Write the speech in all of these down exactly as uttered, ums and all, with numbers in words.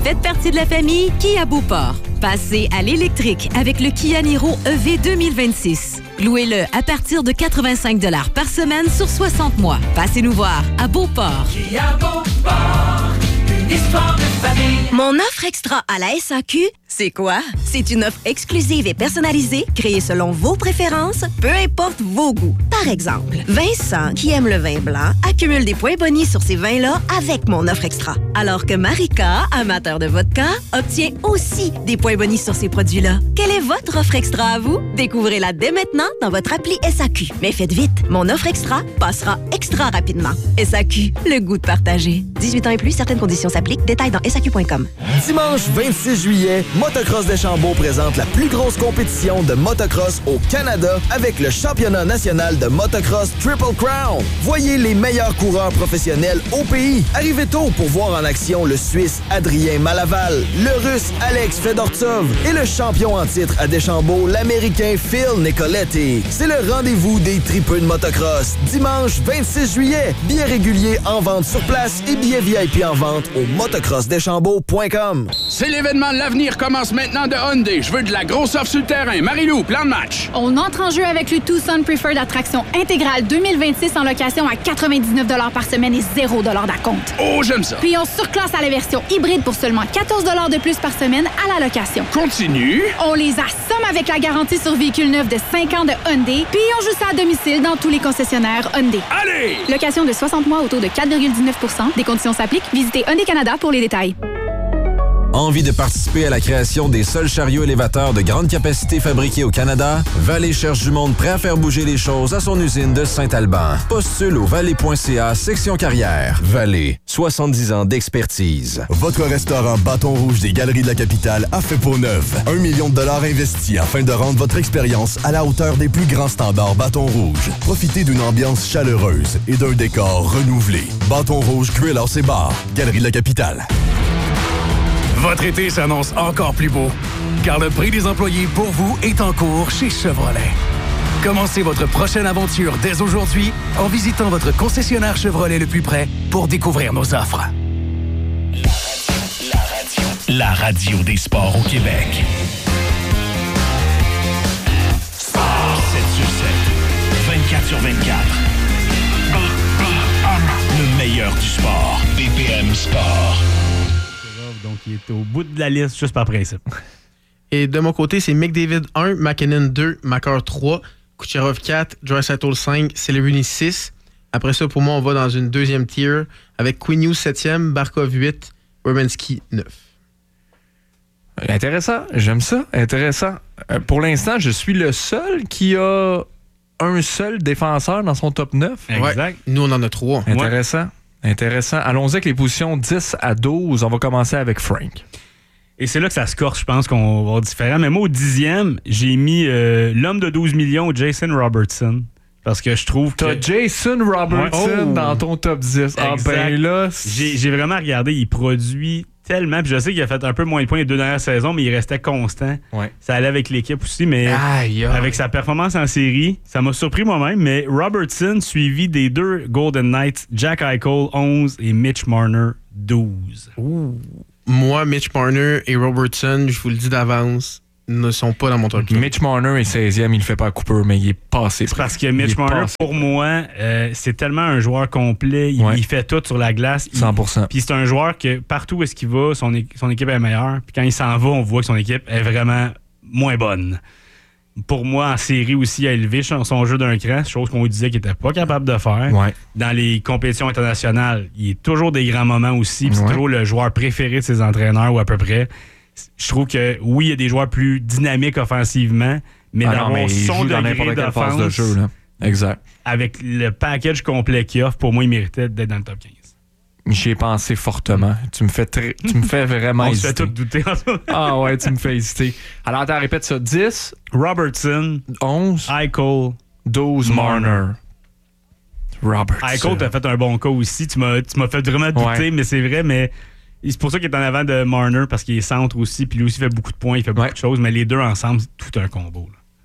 Faites partie de la famille Kia Beauport. Passez à l'électrique avec le Kia Niro E V deux mille vingt-six. Louez-le à partir de quatre-vingt-cinq dollars par semaine sur soixante mois. Passez-nous voir à Beauport. Kia Beauport, une histoire de famille. Mon offre extra à la S A Q, c'est quoi? C'est une offre exclusive et personnalisée, créée selon vos préférences, peu importe vos goûts. Par exemple, Vincent, qui aime le vin blanc, accumule des points bonus sur ces vins-là avec mon offre extra. Alors que Marika, amateur de vodka, obtient aussi des points bonus sur ces produits-là. Quelle est votre offre extra à vous? Découvrez-la dès maintenant dans votre appli S A Q. Mais faites vite, mon offre extra passera extra rapidement. S A Q, le goût de partager. dix-huit ans et plus, certaines conditions s'appliquent. Détails dans S A Q point com. Dimanche vingt-six juillet, Motocross Deschambault présente la plus grosse compétition de motocross au Canada avec le championnat national de motocross Triple Crown. Voyez les meilleurs coureurs professionnels au pays. Arrivez tôt pour voir en action le Suisse Adrien Malaval, le Russe Alex Fedortsov et le champion en titre à Deschambault, l'Américain Phil Nicoletti. C'est le rendez-vous des tripeux de motocross. Dimanche vingt-six juillet, billets réguliers en vente sur place et billets V I P en vente au motocross deschambault point com. C'est l'événement de l'avenir commence maintenant de Hyundai. Je veux de la grosse offre sur le terrain. Marie-Lou, plan de match. On entre en jeu avec le Tucson Preferred Attraction intégrale deux mille vingt-six en location à quatre-vingt-dix-neuf dollars par semaine et zéro dollars d'acompte. Oh, j'aime ça. Puis on surclasse à la version hybride pour seulement quatorze dollars de plus par semaine à la location. Continue. On les assomme avec la garantie sur véhicule neuf de cinq ans de Hyundai, puis on joue ça à domicile dans tous les concessionnaires Hyundai. Allez! Location de soixante mois autour de quatre virgule dix-neuf pour cent. Des conditions s'appliquent. Visitez Hyundai Canada pour les détails. Envie de participer à la création des seuls chariots élévateurs de grande capacité fabriqués au Canada? Vallée cherche du monde prêt à faire bouger les choses à son usine de Saint-Alban. Postule au vallée point c a section carrière. Vallée, soixante-dix ans d'expertise. Votre restaurant Bâton Rouge des Galeries de la Capitale a fait peau neuve. Un million de dollars investis afin de rendre votre expérience à la hauteur des plus grands standards Bâton Rouge. Profitez d'une ambiance chaleureuse et d'un décor renouvelé. Bâton Rouge Grill House et Bar, Galerie de la Capitale. Votre été s'annonce encore plus beau, car le prix des employés pour vous est en cours chez Chevrolet. Commencez votre prochaine aventure dès aujourd'hui en visitant votre concessionnaire Chevrolet le plus près pour découvrir nos offres. La radio, la radio, la radio des sports au Québec. Sport sept sur sept, vingt-quatre sur vingt-quatre. Le meilleur du sport. B P M Sport. Donc, il est au bout de la liste, juste par principe. Et de mon côté, c'est McDavid un, McKinnon deux, Makar trois, Kucherov quatre, Draisaitl cinq, Celerini six. Après ça, pour moi, on va dans une deuxième tier avec Quinn Hughes septième, Barkov huit, Werenski neuf. Intéressant, j'aime ça, intéressant. Euh, pour l'instant, je suis le seul qui a un seul défenseur dans son top neuf. Exact. Ouais, nous, on en a trois. Intéressant. Ouais. Intéressant. Allons-y avec les positions dix à douze. On va commencer avec Frank. Et c'est là que ça se corse, je pense qu'on va voir différent. Mais moi, au dixième, j'ai mis euh, l'homme de douze millions, Jason Robertson. Parce que je trouve que... T'as Jason Robertson ouais. oh. dans ton top dix. Ah ben là... J'ai, j'ai vraiment regardé, il produit tellement. Puis je sais qu'il a fait un peu moins de points les deux dernières saisons, mais il restait constant. Ouais. Ça allait avec l'équipe aussi, mais aïe, aïe. Avec sa performance en série, ça m'a surpris moi-même. Mais Robertson, suivi des deux Golden Knights, Jack Eichel onze et Mitch Marner douze. Ouh. Moi, Mitch Marner et Robertson, je vous le dis d'avance, ne sont pas dans mon top. Mitch Marner est seizième, il le fait pas à Cooper, mais il est passé. C'est parce que Mitch Marner, passé. Pour moi, euh, c'est tellement un joueur complet. Il, ouais. il fait tout sur la glace. Il, cent pour cent. Puis c'est un joueur que partout où est-ce qu'il va, son, é- son équipe est meilleure. Puis quand il s'en va, on voit que son équipe est vraiment moins bonne. Pour moi, en série aussi, il a élevé son jeu d'un cran, chose qu'on lui disait qu'il n'était pas capable de faire. Ouais. Dans les compétitions internationales, il est toujours des grands moments aussi. Puis ouais. c'est toujours le joueur préféré de ses entraîneurs ou à peu près. Je trouve que oui, il y a des joueurs plus dynamiques offensivement, mais ah d'avoir non, mais son degré d'offense de jeu, là. Exact. Avec le package complet qu'il offre, pour moi, il méritait d'être dans le top quinze. J'y ai pensé fortement. Tu me fais très, tu me fais vraiment On hésiter. On se fait tout douter en ça. Ah ouais, tu me fais hésiter. Alors attends, répète ça. dix. Robertson. onze. Eichel. douze. Marner. Robertson. Eichel, t'as fait un bon cas aussi. Tu m'as, tu m'as fait vraiment douter, ouais. mais c'est vrai, mais c'est pour ça qu'il est en avant de Marner, parce qu'il est centre aussi, puis lui aussi fait beaucoup de points, il fait beaucoup ouais. de choses, mais les deux ensemble, c'est tout un combo. Là.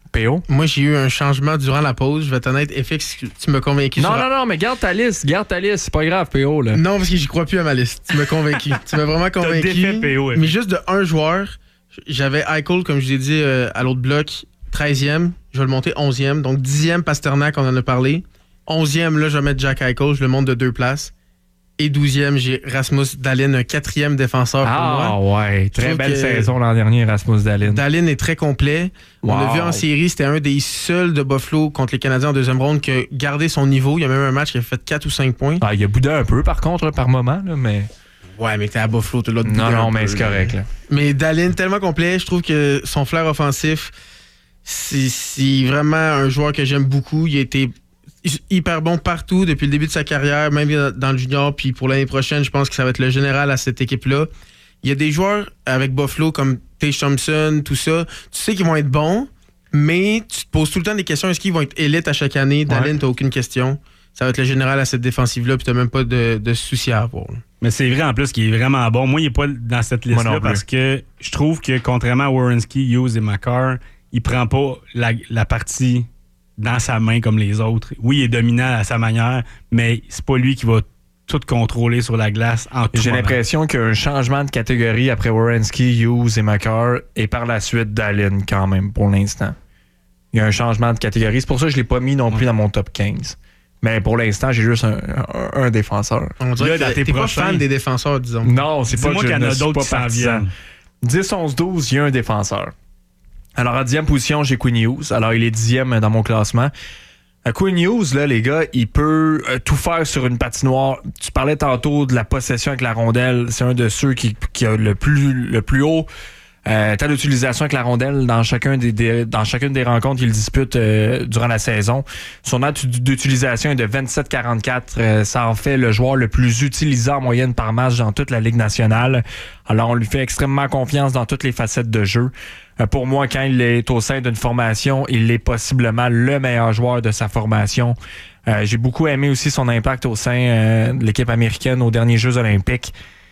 P O? Moi, j'ai eu un changement durant la pause. Je vais être honnête. F X, tu m'as convaincu. Non, sur... non, non, mais garde ta liste. Garde ta liste. C'est pas grave, P O. Là. Non, parce que j'y crois plus à ma liste. Tu m'as convaincu. Tu m'as vraiment convaincu. T'as défait P O, mais juste de un joueur, j'avais Eichel, comme je l'ai dit euh, à l'autre bloc, treizième. Je vais le monter onzième. Donc dixième, Pasternak, on en a parlé. onzième, là, je vais mettre Jack Eichel. Je le monte de deux places. Et douzième, j'ai Rasmus Dahlin, un quatrième défenseur pour ah, moi. Ah ouais, très je belle saison l'an dernier, Rasmus Dahlin. Dahlin est très complet. Wow. On l'a vu en série, c'était un des seuls de Buffalo contre les Canadiens en deuxième ronde qui a gardé son niveau. Il y a même un match qui a fait quatre ou cinq points. Ah, il a boudé un peu par contre, là, par moment, là, mais... Ouais, mais t'es à Buffalo, t'es là de Non, non, mais peu, c'est correct. Là. Mais Dahlin, tellement complet, je trouve que son flair offensif, c'est, c'est vraiment un joueur que j'aime beaucoup. Il a été hyper bon partout depuis le début de sa carrière, même dans le junior. Puis pour l'année prochaine, je pense que ça va être le général à cette équipe-là. Il y a des joueurs avec Buffalo comme Tage Thompson, tout ça. Tu sais qu'ils vont être bons, mais tu te poses tout le temps des questions. Est-ce qu'ils vont être élites à chaque année? Dahlin, ouais. T'as aucune question. Ça va être le général à cette défensive-là, puis t'as même pas de, de soucis à avoir. Mais c'est vrai en plus qu'il est vraiment bon. Moi, il n'est pas dans cette liste-là parce que je trouve que contrairement à Werenski, Hughes et Makar, il prend pas la, la partie dans sa main comme les autres. Oui, il est dominant à sa manière, mais c'est pas lui qui va tout contrôler sur la glace en tout J'ai moment. l'impression qu'il y a un changement de catégorie après Werenski, Hughes et Makar et par la suite Dahlin quand même pour l'instant. Il y a un changement de catégorie. C'est pour ça que je ne l'ai pas mis non plus dans mon top quinze. Mais pour l'instant, j'ai juste un, un, un défenseur. On dirait là, que t'es pas fan des défenseurs, disons. Non, c'est pas moi que qu'il y en a je d'autres ne suis pas partisan. dix, onze, douze, il y a un défenseur. Alors, en dixième position, j'ai Quinn Hughes. Alors, il est dixième dans mon classement. Quinn Hughes, là, les gars, il peut euh, tout faire sur une patinoire. Tu parlais tantôt de la possession avec la rondelle. C'est un de ceux qui, qui a le plus, le plus haut euh, temps d'utilisation avec la rondelle dans, chacun des, des, dans chacune des rencontres qu'il dispute euh, durant la saison. Son temps d'utilisation est de vingt-sept quarante-quatre. Euh, ça en fait le joueur le plus utilisé en moyenne par match dans toute la Ligue nationale. Alors, on lui fait extrêmement confiance dans toutes les facettes de jeu. Pour moi, quand il est au sein d'une formation, il est possiblement le meilleur joueur de sa formation. Euh, j'ai beaucoup aimé aussi son impact au sein euh, de l'équipe américaine aux derniers Jeux olympiques.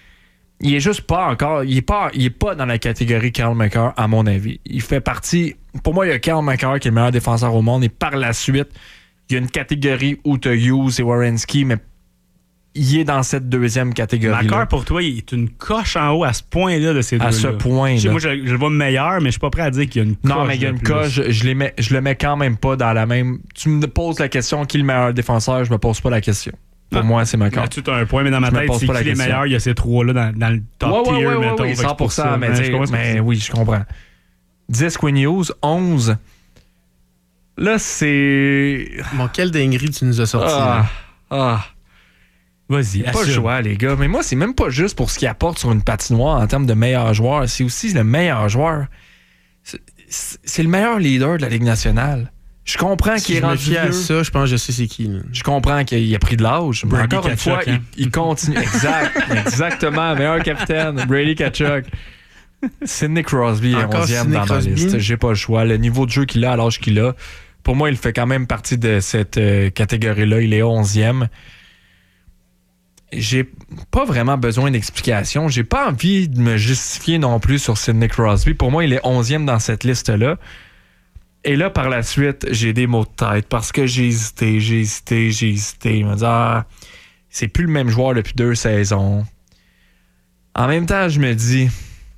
Il est juste pas encore... Il est pas, il est pas dans la catégorie Cale Makar, à mon avis. Il fait partie... Pour moi, il y a Cale Makar qui est le meilleur défenseur au monde. Et par la suite, il y a une catégorie où tu as Hughes et Werenski, mais il est dans cette deuxième catégorie-là. Makar, pour toi, il est une coche en haut à ce point-là de ces deux-là. À ce point-là. Moi, je, je le vois meilleur, mais je suis pas prêt à dire qu'il y a une coche. Non, mais il y a une coche. Je, je, les mets, je le mets quand même pas dans la même... Tu me poses la question, qui est le meilleur défenseur? Je me pose pas la question. Pour ah, moi, c'est Makar. Tu as un point, mais dans ma tête, c'est qui est le meilleur? Il y a ces trois-là dans, dans le top ouais, tier, ouais, ouais, mettons. Oui, cent pour cent, mais, mais, mais oui, je comprends. dix, Quinn Hughes. onze. Là, c'est... Bon, quelle dinguerie tu nous as sorti. Ah, ah. Vas-y, pas le choix, les gars. Mais moi, c'est même pas juste pour ce qu'il apporte sur une patinoire en termes de meilleur joueur. C'est aussi le meilleur joueur. C'est, c'est le meilleur leader de la Ligue nationale. Je comprends si qu'il est rendu vieux. À ça, je pense que je sais c'est qui. Là. Je comprends qu'il a pris de l'âge. Mais encore Kachuk, une fois, hein? il, il continue. Exact. Exactement. Meilleur capitaine. Brady Kachuk. Sidney Crosby est onzième dans ma liste. J'ai pas le choix. Le niveau de jeu qu'il a à l'âge qu'il a, pour moi, il fait quand même partie de cette euh, catégorie-là. Il est onzième. J'ai pas vraiment besoin d'explication. J'ai pas envie de me justifier non plus sur Sidney Crosby. Pour moi, il est onzième dans cette liste-là. Et là, par la suite, j'ai des mots de tête parce que j'ai hésité, j'ai hésité, j'ai hésité. Je me dis, ah, c'est plus le même joueur depuis deux saisons. En même temps, je me dis,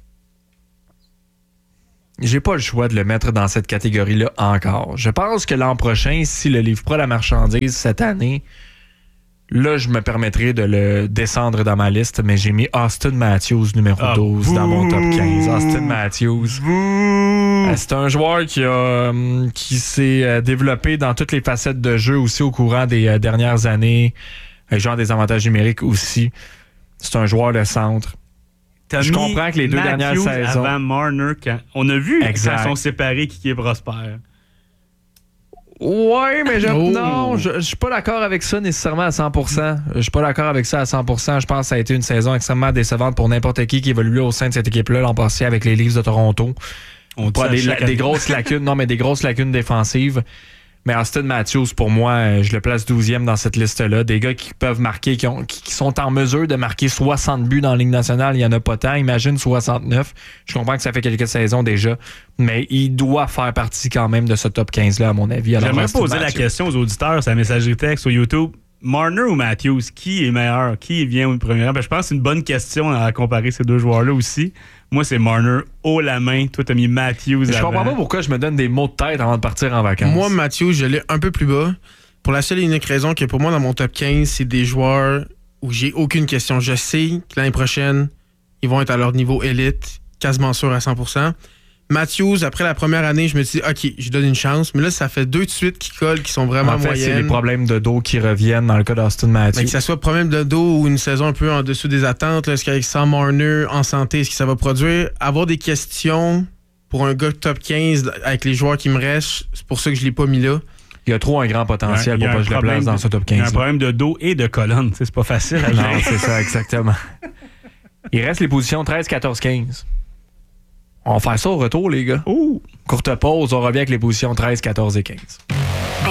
j'ai pas le choix de le mettre dans cette catégorie-là encore. Je pense que l'an prochain, si le livre pas la marchandise cette année, là, je me permettrai de le descendre dans ma liste, mais j'ai mis Auston Matthews numéro ah, douze bouh, dans mon top quinze. Auston Matthews. Euh, c'est un joueur qui, a, euh, qui s'est euh, développé dans toutes les facettes de jeu aussi au courant des euh, dernières années. Euh, genre des avantages numériques aussi. C'est un joueur de centre. T'as je comprends que les deux Matthews dernières saisons... avant Marner, quand... on a vu exact. Quand ils sont séparés qui est prospère. Ouais, mais je, oh. non, je, je suis pas d'accord avec ça nécessairement à cent pour cent. Je suis pas d'accord avec ça à cent pour cent. Je pense que ça a été une saison extrêmement décevante pour n'importe qui qui évoluait au sein de cette équipe-là l'an passé avec les Leafs de Toronto. On pas des, la, des grosses lacunes, non, mais des grosses lacunes défensives. Mais Austin Matthews, pour moi, je le place douzième dans cette liste-là. Des gars qui peuvent marquer, qui, ont, qui, qui sont en mesure de marquer soixante buts dans la Ligue nationale. Il n'y en a pas tant. Imagine soixante-neuf. Je comprends que ça fait quelques saisons déjà. Mais il doit faire partie quand même de ce top quinze-là, à mon avis. Alors, j'aimerais Austin poser Matthews. la question aux auditeurs, sa messagerie texte sur YouTube. Marner ou Matthews, qui est meilleur? Qui vient au premier rang? Ben, je pense que c'est une bonne question à comparer ces deux joueurs-là aussi. Moi, c'est Marner haut la main. Toi, t'as mis Matthews Je avant. comprends pas pourquoi je me donne des mots de tête avant de partir en vacances. Moi, Matthews, je l'ai un peu plus bas. Pour la seule et unique raison que pour moi, dans mon top quinze, c'est des joueurs où j'ai aucune question. Je sais que l'année prochaine, ils vont être à leur niveau élite, quasiment sûr à cent pour cent. Matthews, après la première année, je me suis dit, OK, je donne une chance. Mais là, ça fait deux de suite qui collent, qui sont vraiment en fait, moyennes. c'est les problèmes de dos qui reviennent dans le cas d'Austin Matthews. Mais que ça soit problème de dos ou une saison un peu en dessous des attentes, là, est-ce qu'avec Sam Marner en santé, est-ce que ça va produire? Avoir des questions pour un gars top quinze avec les joueurs qui me restent, c'est pour ça que je l'ai pas mis là. Il y a trop un grand potentiel Ouais, pour pas que je le place dans ce top quinze. Il y a un problème de dos et de colonne. C'est pas facile à Non, gérer. c'est ça, exactement. Il reste les positions treize, quatorze, quinze. On va faire ça au retour, les gars. Ouh. Courte pause, on revient avec les positions treize, quatorze et quinze.